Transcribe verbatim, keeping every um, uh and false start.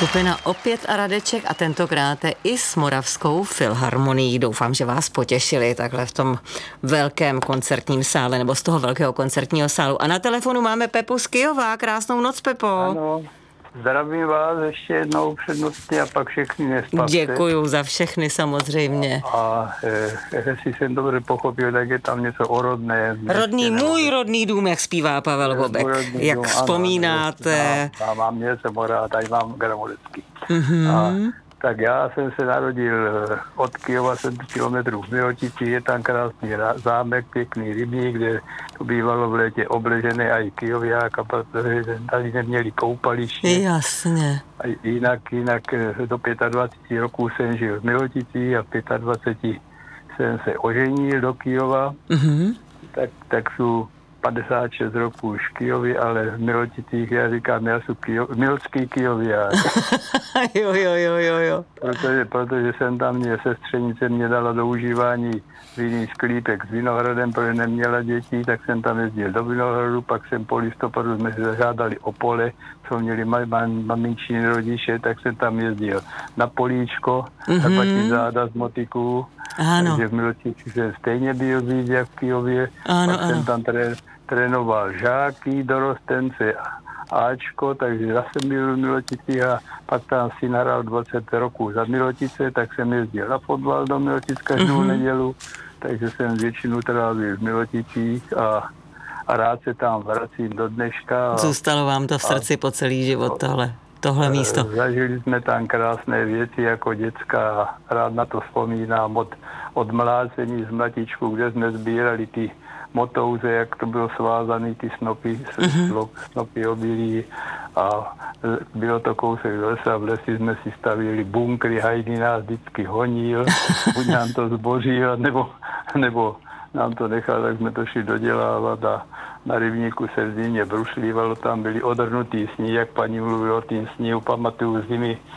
Skupina Opět a Radeček a tentokrát i s Moravskou filharmonií. Doufám, že vás potěšili takhle v tom velkém koncertním sále, nebo z toho velkého koncertního sálu. A na telefonu máme Pepu z Kyjova. Krásnou noc, Pepo. Ano, zdravím vás ještě jednou přednostně a pak všechny nespavte. Děkuju za všechny samozřejmě. A e, jestli jsem dobře pochopil, tak je tam něco o rodné. Rodný, můj rodný dům, jak zpívá Pavel Bobek. Jak dům, vzpomínáte. Ano, mám něco morá, tady mám gramodecky. Mm-hmm. A tak já jsem se narodil od Kyjova sedm kilometrů v Milotici, je tam krásný zámek, pěkný rybník, kde to bývalo v létě obležené a i Kyjoviáka, protože tady neměli koupaliště. Jasně. A jinak, jinak do dvacet pět roků jsem žil v Milotici a v dvacet pěti jsem se oženil do Kyjova, Mm-hmm. tak, tak jsou padesát šest roků už v Kyjově, ale v Miloticích já říkám, já jsem Kyjo, milský Kyjoviák. jo, jo, jo, jo, jo. Protože, protože jsem tam mě, sestřenice mě dala do užívání vinný sklípek s Vinohradem, protože neměla dětí, tak jsem tam jezdil do Vinohradu, pak jsem po listopadu jsme se zažádali o pole, co měli mam, mam, maminčiny rodiče, tak jsem tam jezdil na políčko, mm-hmm. na patí záda z motiků. Ano. Takže v Miloticích jsem stejně byl víc jak v Kyjově, ano, pak ano. jsem tam tré, trénoval žáky, dorostence Ačko, takže zase byl v Miloticích a pak tam si nahrál dvacet roků za Milotice, tak jsem jezdil na fotbal do Milotic každou mm-hmm. nedělu, takže jsem většinu trávil v Miloticích a, a rád se tam vracím do dneška. A, Zůstalo vám to v srdci a, po celý život tohle, tohle místo. Zažili jsme tam krásné věci jako děcka a rád na to vzpomínám od, od mlácení z mlatičku, kde jsme sbírali ty motouze, jak to bylo svázaný, ty snopy, mm-hmm. snopy obilí a bylo to kousek z lesa, v lesi jsme si stavili bunkry, Hajdy nás vždycky honil, buď nám to zbořil, nebo, nebo nám to nechal, tak jsme to šli dodělávat a na rybníku se v zimě brušlívalo, tam byly odrnutý sní, jak paní mluvila o tým sníhu, pamatuju zimy